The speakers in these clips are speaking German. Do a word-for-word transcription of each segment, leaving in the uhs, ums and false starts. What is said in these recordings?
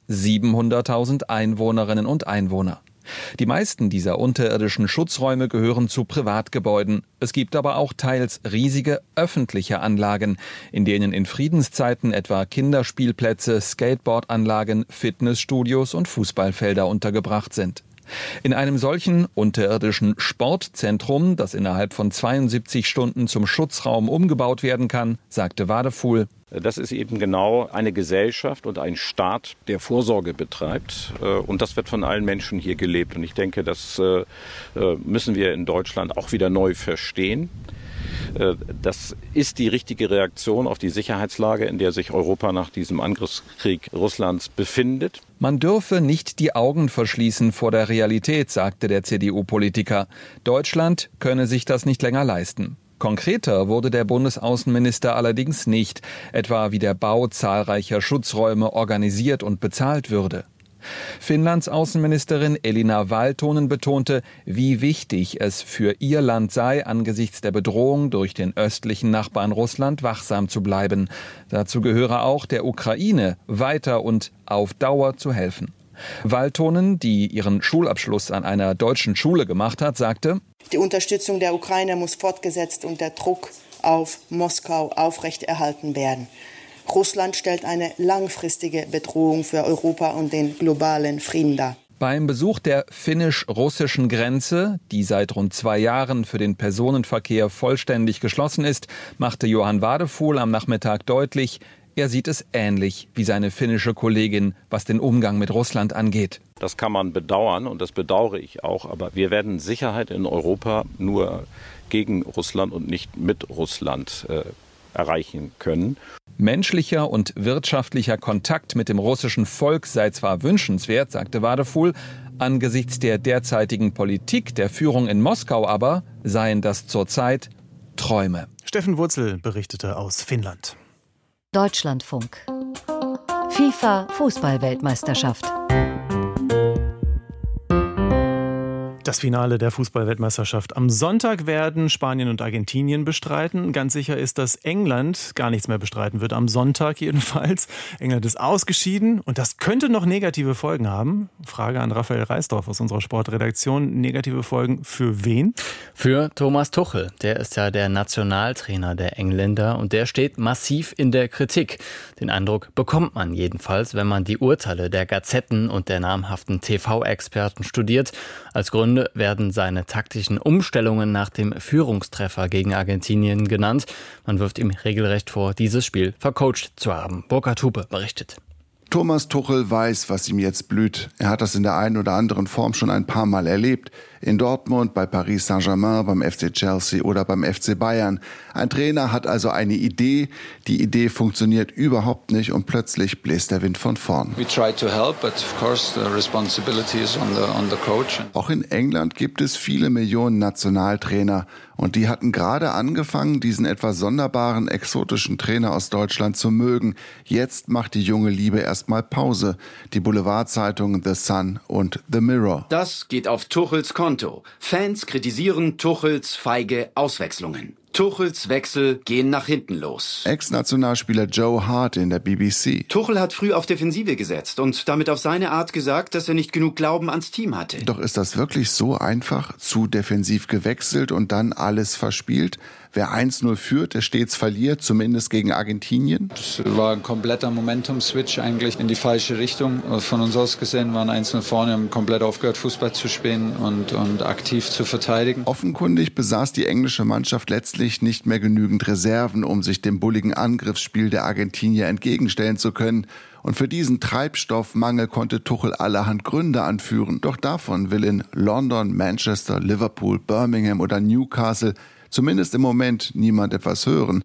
siebenhunderttausend Einwohnerinnen und Einwohner. Die meisten dieser unterirdischen Schutzräume gehören zu Privatgebäuden. Es gibt aber auch teils riesige öffentliche Anlagen, in denen in Friedenszeiten etwa Kinderspielplätze, Skateboardanlagen, Fitnessstudios und Fußballfelder untergebracht sind. In einem solchen unterirdischen Sportzentrum, das innerhalb von zweiundsiebzig Stunden zum Schutzraum umgebaut werden kann, sagte Wadefuhl: Das ist eben genau eine Gesellschaft und ein Staat, der Vorsorge betreibt. Und das wird von allen Menschen hier gelebt. Und ich denke, das müssen wir in Deutschland auch wieder neu verstehen. Das ist die richtige Reaktion auf die Sicherheitslage, in der sich Europa nach diesem Angriffskrieg Russlands befindet. Man dürfe nicht die Augen verschließen vor der Realität, sagte der C D U-Politiker. Deutschland könne sich das nicht länger leisten. Konkreter wurde der Bundesaußenminister allerdings nicht, etwa wie der Bau zahlreicher Schutzräume organisiert und bezahlt würde. Finnlands Außenministerin Elina Valtonen betonte, wie wichtig es für ihr Land sei, angesichts der Bedrohung durch den östlichen Nachbarn Russland wachsam zu bleiben. Dazu gehöre auch der Ukraine weiter und auf Dauer zu helfen. Valtonen, die ihren Schulabschluss an einer deutschen Schule gemacht hat, sagte: Die Unterstützung der Ukraine muss fortgesetzt und der Druck auf Moskau aufrechterhalten werden. Russland stellt eine langfristige Bedrohung für Europa und den globalen Frieden dar. Beim Besuch der finnisch-russischen Grenze, die seit rund zwei Jahren für den Personenverkehr vollständig geschlossen ist, machte Johann Wadefuhl am Nachmittag deutlich, er sieht es ähnlich wie seine finnische Kollegin, was den Umgang mit Russland angeht. Das kann man bedauern und das bedauere ich auch, aber wir werden Sicherheit in Europa nur gegen Russland und nicht mit Russland äh, erreichen können. Menschlicher und wirtschaftlicher Kontakt mit dem russischen Volk sei zwar wünschenswert, sagte Wadefuhl, angesichts der derzeitigen Politik der Führung in Moskau aber seien das zurzeit Träume. Steffen Wurzel berichtete aus Finnland. Deutschlandfunk. FIFA-Fußball-Weltmeisterschaft. Das Finale der Fußball-Weltmeisterschaft. Am Sonntag werden Spanien und Argentinien bestreiten. Ganz sicher ist, dass England gar nichts mehr bestreiten wird. Am Sonntag jedenfalls. England ist ausgeschieden und das könnte noch negative Folgen haben. Frage an Raphael Reisdorf aus unserer Sportredaktion. Negative Folgen für wen? Für Thomas Tuchel. Der ist ja der Nationaltrainer der Engländer und der steht massiv in der Kritik. Den Eindruck bekommt man jedenfalls, wenn man die Urteile der Gazetten und der namhaften T V-Experten studiert. Als Gründe werden seine taktischen Umstellungen nach dem Führungstreffer gegen Argentinien genannt. Man wirft ihm regelrecht vor, dieses Spiel vercoacht zu haben. Burkhard Hupe berichtet. Thomas Tuchel weiß, was ihm jetzt blüht. Er hat das in der einen oder anderen Form schon ein paar Mal erlebt. In Dortmund, bei Paris Saint-Germain, beim F C Chelsea oder beim F C Bayern. Ein Trainer hat also eine Idee. Die Idee funktioniert überhaupt nicht und plötzlich bläst der Wind von vorn. We try to help, but of course the responsibility is on the, on the coach. Auch in England gibt es viele Millionen Nationaltrainer. Und die hatten gerade angefangen, diesen etwas sonderbaren, exotischen Trainer aus Deutschland zu mögen. Jetzt macht die junge Liebe erstmal Pause. Die Boulevardzeitungen The Sun und The Mirror. Das geht auf Tuchels Konto. Fans kritisieren Tuchels feige Auswechslungen. Tuchels Wechsel gehen nach hinten los. Ex-Nationalspieler Joe Hart in der B B C. Tuchel hat früh auf Defensive gesetzt und damit auf seine Art gesagt, dass er nicht genug Glauben ans Team hatte. Doch ist das wirklich so einfach? Zu defensiv gewechselt und dann alles verspielt? Wer eins null führt, der stets verliert, zumindest gegen Argentinien? Das war ein kompletter Momentum-Switch eigentlich in die falsche Richtung. Von uns aus gesehen waren eins null vorne, haben komplett aufgehört, Fußball zu spielen und, und aktiv zu verteidigen. Offenkundig besaß die englische Mannschaft letztlich nicht mehr genügend Reserven, um sich dem bulligen Angriffsspiel der Argentinier entgegenstellen zu können. Und für diesen Treibstoffmangel konnte Tuchel allerhand Gründe anführen. Doch davon will in London, Manchester, Liverpool, Birmingham oder Newcastle zumindest im Moment niemand etwas hören.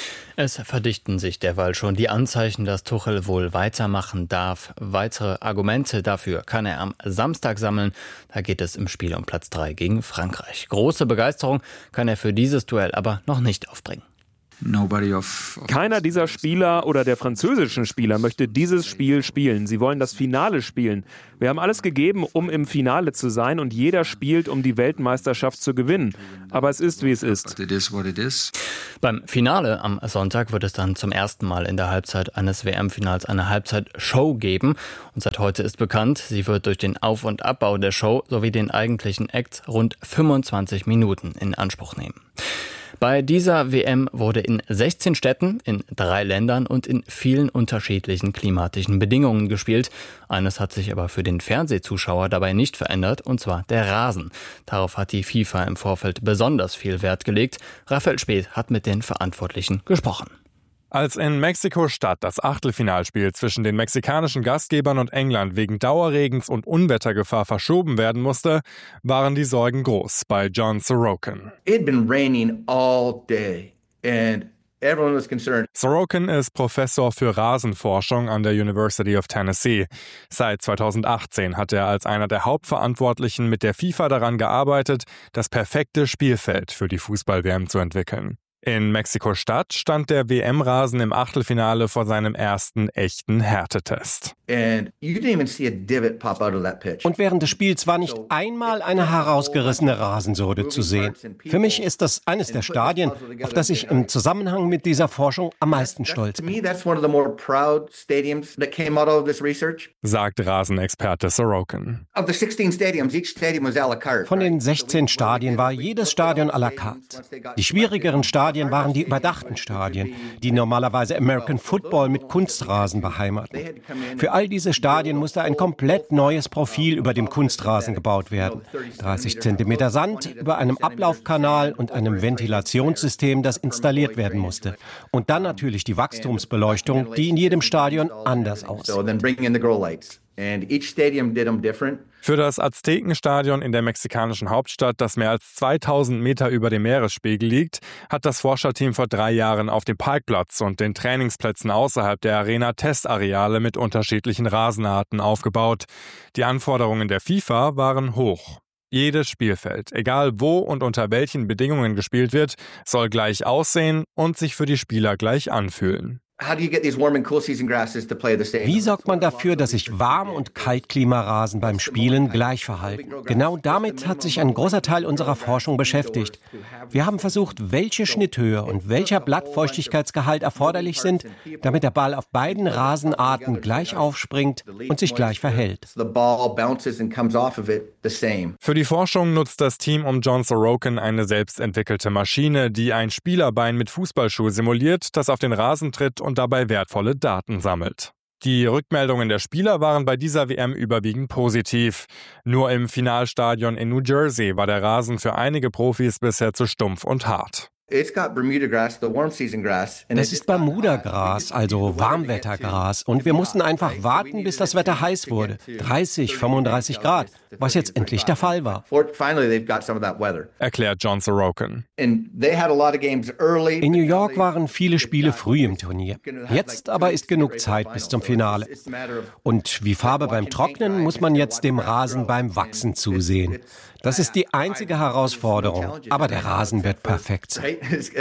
Es verdichten sich derweil schon die Anzeichen, dass Tuchel wohl weitermachen darf. Weitere Argumente dafür kann er am Samstag sammeln. Da geht es im Spiel um Platz drei gegen Frankreich. Große Begeisterung kann er für dieses Duell aber noch nicht aufbringen. Keiner dieser Spieler oder der französischen Spieler möchte dieses Spiel spielen. Sie wollen das Finale spielen. Wir haben alles gegeben, um im Finale zu sein und jeder spielt, um die Weltmeisterschaft zu gewinnen. Aber es ist, wie es ist. Beim Finale am Sonntag wird es dann zum ersten Mal in der Halbzeit eines W M-Finals eine Halbzeitshow geben. Und seit heute ist bekannt, sie wird durch den Auf- und Abbau der Show sowie den eigentlichen Act rund fünfundzwanzig Minuten in Anspruch nehmen. Bei dieser W M wurde in sechzehn Städten, in drei Ländern und in vielen unterschiedlichen klimatischen Bedingungen gespielt. Eines hat sich aber für den Fernsehzuschauer dabei nicht verändert, und zwar der Rasen. Darauf hat die FIFA im Vorfeld besonders viel Wert gelegt. Raphael Späth hat mit den Verantwortlichen gesprochen. Als in Mexiko-Stadt das Achtelfinalspiel zwischen den mexikanischen Gastgebern und England wegen Dauerregens und Unwettergefahr verschoben werden musste, waren die Sorgen groß bei John Sorokin. It had been raining all day and everyone was concerned. Sorokin ist Professor für Rasenforschung an der University of Tennessee. Seit zweitausendachtzehn hat er als einer der Hauptverantwortlichen mit der FIFA daran gearbeitet, das perfekte Spielfeld für die Fußball-W M zu entwickeln. In Mexiko-Stadt stand der W M-Rasen im Achtelfinale vor seinem ersten echten Härtetest. And you didn't even see a divot pop out of that pitch. Und während des Spiels war nicht einmal eine herausgerissene Rasensohle zu sehen. Für mich ist das eines der Stadien, auf das ich im Zusammenhang mit dieser Forschung am meisten stolz bin. Sagt Rasenexperte Sorokin. Von den sechzehn Stadien war jedes Stadion à la carte. Die schwierigeren Stadien waren die überdachten Stadien, die normalerweise American Football mit Kunstrasen beheimaten. Für all diese Stadien musste ein komplett neues Profil über dem Kunstrasen gebaut werden. dreißig Zentimeter Sand über einem Ablaufkanal und einem Ventilationssystem, das installiert werden musste. Und dann natürlich die Wachstumsbeleuchtung, die in jedem Stadion anders aussieht. Für das Aztekenstadion in der mexikanischen Hauptstadt, das mehr als zweitausend Meter über dem Meeresspiegel liegt, hat das Forscherteam vor drei Jahren auf dem Parkplatz und den Trainingsplätzen außerhalb der Arena Testareale mit unterschiedlichen Rasenarten aufgebaut. Die Anforderungen der FIFA waren hoch. Jedes Spielfeld, egal wo und unter welchen Bedingungen gespielt wird, soll gleich aussehen und sich für die Spieler gleich anfühlen. Wie sorgt man dafür, dass sich Warm- und Kaltklimarasen beim Spielen gleich verhalten? Genau damit hat sich ein großer Teil unserer Forschung beschäftigt. Wir haben versucht, welche Schnitthöhe und welcher Blattfeuchtigkeitsgehalt erforderlich sind, damit der Ball auf beiden Rasenarten gleich aufspringt und sich gleich verhält. Für die Forschung nutzt das Team um John Sorokin eine selbstentwickelte Maschine, die ein Spielerbein mit Fußballschuh simuliert, das auf den Rasen tritt und dabei wertvolle Daten sammelt. Die Rückmeldungen der Spieler waren bei dieser W M überwiegend positiv. Nur im Finalstadion in New Jersey war der Rasen für einige Profis bisher zu stumpf und hart. Es ist Bermuda-Gras, also Warmwettergras. Und wir mussten einfach warten, bis das Wetter heiß wurde. dreißig, fünfunddreißig Grad, was jetzt endlich der Fall war. Erklärt John Sorokin. In New York waren viele Spiele früh im Turnier. Jetzt aber ist genug Zeit bis zum Finale. Und wie Farbe beim Trocknen muss man jetzt dem Rasen beim Wachsen zusehen. Das ist die einzige Herausforderung, aber der Rasen wird perfekt sein.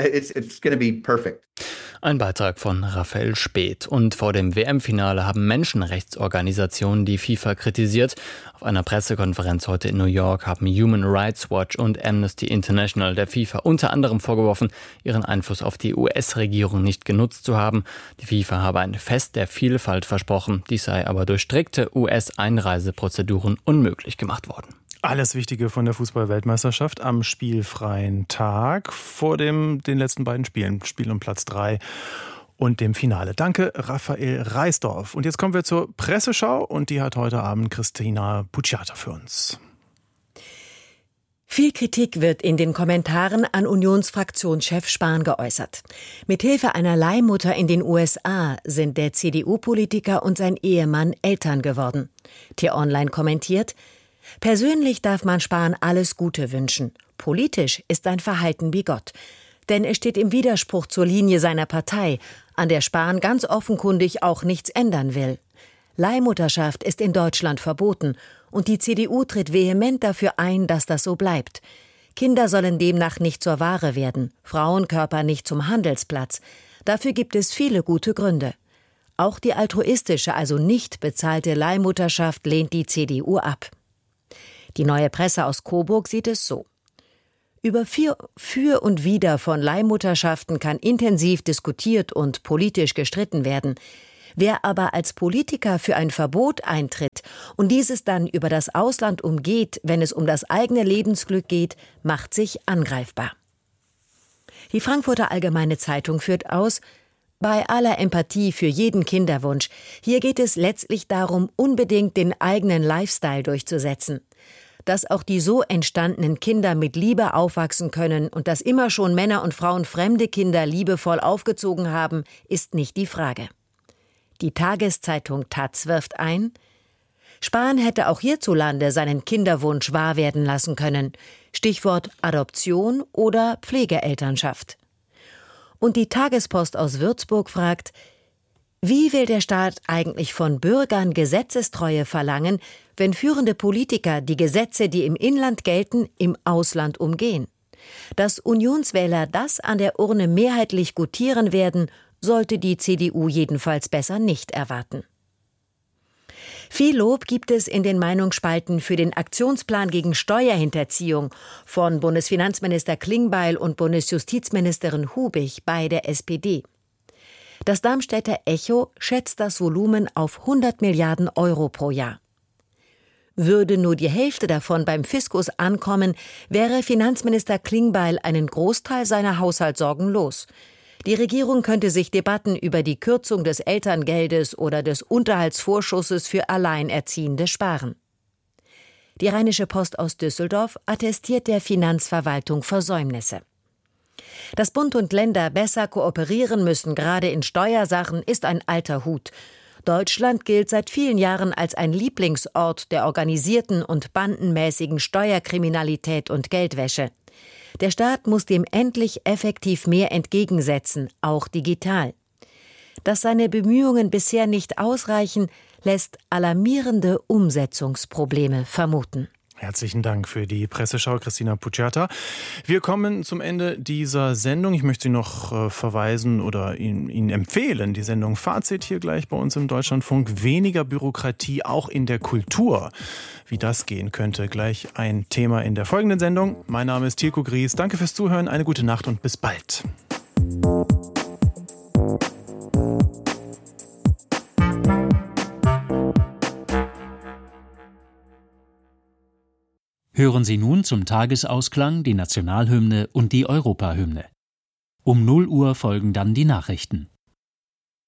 Ein Beitrag von Raphael Späth. Und vor dem W M-Finale haben Menschenrechtsorganisationen die FIFA kritisiert. Auf einer Pressekonferenz heute in New York haben Human Rights Watch und Amnesty International der FIFA unter anderem vorgeworfen, ihren Einfluss auf die U S-Regierung nicht genutzt zu haben. Die FIFA habe ein Fest der Vielfalt versprochen, dies sei aber durch strikte U S-Einreiseprozeduren unmöglich gemacht worden. Alles Wichtige von der Fußball-Weltmeisterschaft am spielfreien Tag vor dem, den letzten beiden Spielen, Spiel um Platz drei und dem Finale. Danke, Raphael Reisdorf. Und jetzt kommen wir zur Presseschau und die hat heute Abend Christina Pucciata für uns. Viel Kritik wird in den Kommentaren an Unionsfraktionschef Spahn geäußert. Mithilfe einer Leihmutter in den U S A sind der C D U-Politiker und sein Ehemann Eltern geworden. T-Online kommentiert: Persönlich darf man Spahn alles Gute wünschen. Politisch ist sein Verhalten bigott. Denn es steht im Widerspruch zur Linie seiner Partei, an der Spahn ganz offenkundig auch nichts ändern will. Leihmutterschaft ist in Deutschland verboten und die C D U tritt vehement dafür ein, dass das so bleibt. Kinder sollen demnach nicht zur Ware werden, Frauenkörper nicht zum Handelsplatz. Dafür gibt es viele gute Gründe. Auch die altruistische, also nicht bezahlte Leihmutterschaft lehnt die C D U ab. Die Neue Presse aus Coburg sieht es so. Über für, für und Wider von Leihmutterschaften kann intensiv diskutiert und politisch gestritten werden. Wer aber als Politiker für ein Verbot eintritt und dieses dann über das Ausland umgeht, wenn es um das eigene Lebensglück geht, macht sich angreifbar. Die Frankfurter Allgemeine Zeitung führt aus: Bei aller Empathie für jeden Kinderwunsch, hier geht es letztlich darum, unbedingt den eigenen Lifestyle durchzusetzen. Dass auch die so entstandenen Kinder mit Liebe aufwachsen können und dass immer schon Männer und Frauen fremde Kinder liebevoll aufgezogen haben, ist nicht die Frage. Die Tageszeitung Taz wirft ein: Spahn hätte auch hierzulande seinen Kinderwunsch wahr werden lassen können. Stichwort Adoption oder Pflegeelternschaft. Und die Tagespost aus Würzburg fragt: Wie will der Staat eigentlich von Bürgern Gesetzestreue verlangen, wenn führende Politiker die Gesetze, die im Inland gelten, im Ausland umgehen? Dass Unionswähler das an der Urne mehrheitlich gutieren werden, sollte die C D U jedenfalls besser nicht erwarten. Viel Lob gibt es in den Meinungsspalten für den Aktionsplan gegen Steuerhinterziehung von Bundesfinanzminister Klingbeil und Bundesjustizministerin Hubig, beide S P D. Das Darmstädter Echo schätzt das Volumen auf hundert Milliarden Euro pro Jahr. Würde nur die Hälfte davon beim Fiskus ankommen, wäre Finanzminister Klingbeil einen Großteil seiner Haushaltssorgen los. Die Regierung könnte sich Debatten über die Kürzung des Elterngeldes oder des Unterhaltsvorschusses für Alleinerziehende sparen. Die Rheinische Post aus Düsseldorf attestiert der Finanzverwaltung Versäumnisse. Dass Bund und Länder besser kooperieren müssen, gerade in Steuersachen, ist ein alter Hut. Deutschland gilt seit vielen Jahren als ein Lieblingsort der organisierten und bandenmäßigen Steuerkriminalität und Geldwäsche. Der Staat muss dem endlich effektiv mehr entgegensetzen, auch digital. Dass seine Bemühungen bisher nicht ausreichen, lässt alarmierende Umsetzungsprobleme vermuten. Herzlichen Dank für die Presseschau, Christina Pucciata. Wir kommen zum Ende dieser Sendung. Ich möchte Sie noch äh, verweisen oder Ihnen, Ihnen empfehlen, die Sendung Fazit hier gleich bei uns im Deutschlandfunk. Weniger Bürokratie auch in der Kultur. Wie das gehen könnte, gleich ein Thema in der folgenden Sendung. Mein Name ist Tilko Gries. Danke fürs Zuhören, eine gute Nacht und bis bald. Hören Sie nun zum Tagesausklang die Nationalhymne und die Europahymne. Um null Uhr folgen dann die Nachrichten.